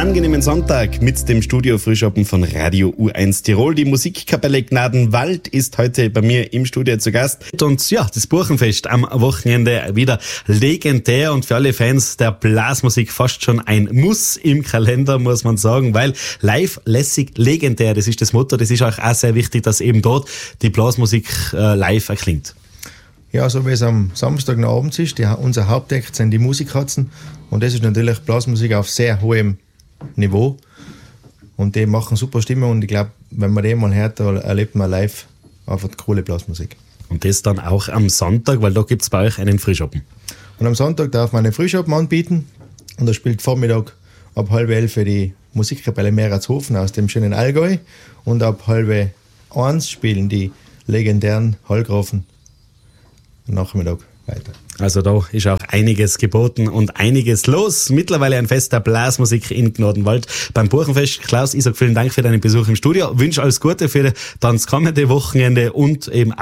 angenehmen Sonntag mit dem Studio Frühschoppen von Radio U1 Tirol. Die Musikkapelle Gnadenwald ist heute bei mir im Studio zu Gast. Und ja, das Buchenfest am Wochenende wieder legendär und für alle Fans der Blasmusik fast schon ein Muss im Kalender, muss man sagen, weil live, lässig, legendär, das ist das Motto. Das ist auch sehr wichtig, dass eben dort die Blasmusik live erklingt. Ja, so wie es am Samstagabend ist, unser Hauptakt sind die Musikkatzen und das ist natürlich Blasmusik auf sehr hohem Niveau und die machen super Stimmung und ich glaube, wenn man den mal hört, da erlebt man live einfach coole Blasmusik. Und das dann auch am Sonntag, weil da gibt es bei euch einen Frühschoppen. Und am Sonntag darf man einen Frühschoppen anbieten und da spielt Vormittag ab 10:30 die Musikkapelle Meratshofen aus dem schönen Allgäu und ab 12:30 spielen die legendären Hallgrafen Nachmittag weiter. Also da ist auch einiges geboten und einiges los. Mittlerweile ein Fest der Blasmusik in Gnadenwald beim Buchenfest. Klaus, ich sage vielen Dank für deinen Besuch im Studio. Wünsche alles Gute für dann das kommende Wochenende und eben auch